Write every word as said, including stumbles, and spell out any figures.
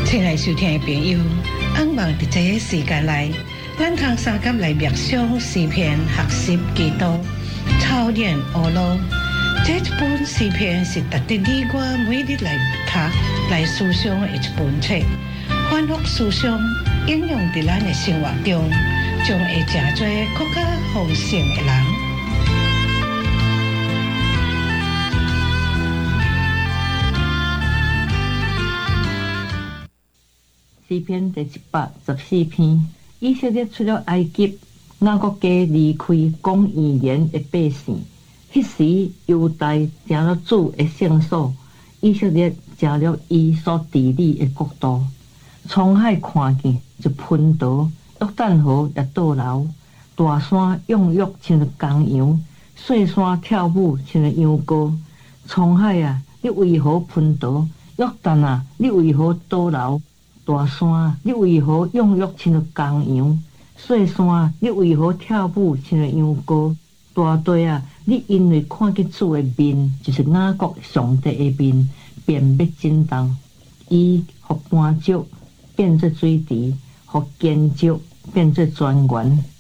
亲爱收听的朋友，希望伫这个时间内，咱通三甲来默想诗篇，学习基督，操练学路。这一本诗篇是值得你我每日来读、来思想的一本册，反复思想，应用伫咱的生活中，将会成做更加丰盛的人。 诗篇第一百十四篇，以色列出了埃及，雅各家离开讲语言的百姓。迄时犹大成了主的圣所，以色列成了伊所治理的国度。沧海看见就喷倒，约旦河也倒流，大山踊跃像个公羊，细山跳舞像个羊羔。沧海啊，你为何喷倒？约旦啊，你为何倒流？大山啊，你为何踊跃像个公羊？细山啊，你为何跳舞像个羊羔？大地啊，你因为看见主的面，就是雅各上帝的面，便要震动。伊互磐石变做水池，互坚石变做泉源。